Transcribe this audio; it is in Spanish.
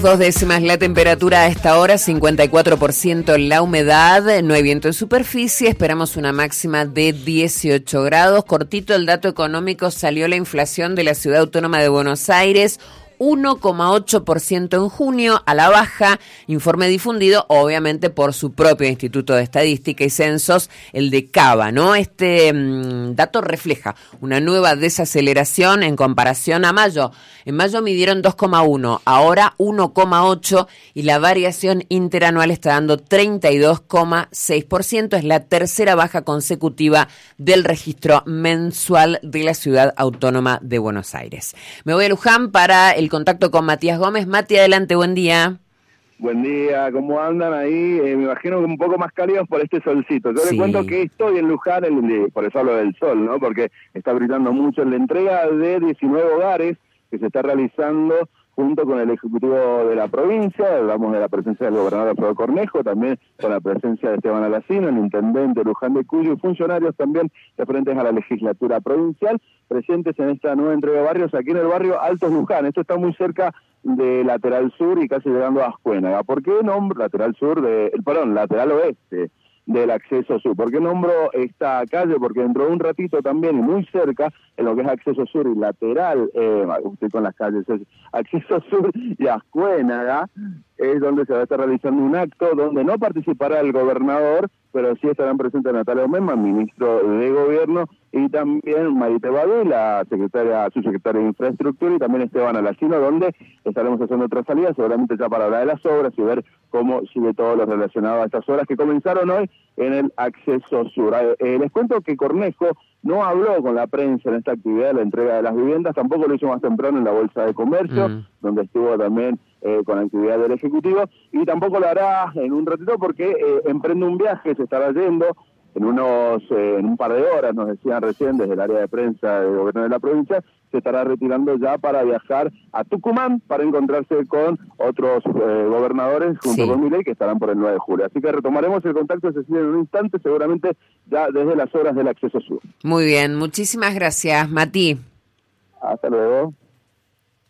2 décimas la temperatura a esta hora, 54% la humedad, no hay viento en superficie, esperamos una máxima de 18 grados. Cortito el dato económico, salió la inflación de la Ciudad Autónoma de Buenos Aires, 1,8% en junio, a la baja, informe difundido obviamente por su propio Instituto de Estadística y Censos, el de Cava, ¿no? Este dato refleja una nueva desaceleración en comparación a mayo. En mayo midieron 2,1, ahora 1,8 y la variación interanual está dando 32,6%, es la tercera baja consecutiva del registro mensual de la Ciudad Autónoma de Buenos Aires. Me voy a Luján para el contacto con Matías Gómez. Mati, adelante, buen día. Buen día, ¿cómo andan ahí? Me imagino que un poco más cálidos por este solcito. Yo les cuento que estoy en Luján, por eso hablo del sol, ¿no? Porque está brillando mucho en la entrega de 19 hogares que se está realizando junto con el Ejecutivo de la provincia. Hablamos de la presencia del gobernador Alfredo Cornejo, también con la presencia de Esteban Alacino, el intendente de Luján de Cuyo, y funcionarios también referentes a la legislatura provincial, presentes en esta nueva entrega de barrios aquí en el barrio Altos Luján. Esto está muy cerca de Lateral Sur y casi llegando a Ascuénaga. ¿Por qué nombro Lateral Oeste del acceso sur? ¿Por qué nombro esta calle? Porque dentro de un ratito también, y muy cerca, en lo que es acceso sur y lateral, estoy con las calles, es acceso sur y Ascuénaga, es donde se va a estar realizando un acto donde no participará el gobernador, pero sí estarán presentes Natalia Omeima, ministro de Gobierno, y también Marité Badu, la subsecretaria de Infraestructura, y también Esteban Alacino, donde estaremos haciendo otra salida, seguramente ya para hablar de las obras y ver cómo sigue todo lo relacionado a estas obras que comenzaron hoy en el acceso sur. Les cuento que Cornejo no habló con la prensa en esta actividad de la entrega de las viviendas, tampoco lo hizo más temprano en la Bolsa de Comercio, donde estuvo también con la actividad del Ejecutivo, y tampoco lo hará en un ratito porque emprende un viaje, se estará yendo en un par de horas, nos decían recién desde el área de prensa del gobierno de la provincia, se estará retirando ya para viajar a Tucumán para encontrarse con otros gobernadores junto con Milei que estarán por el 9 de julio. Así que retomaremos el contacto, Cecilia, en un instante, seguramente ya desde las horas del acceso sur. Muy bien, muchísimas gracias, Mati. Hasta luego.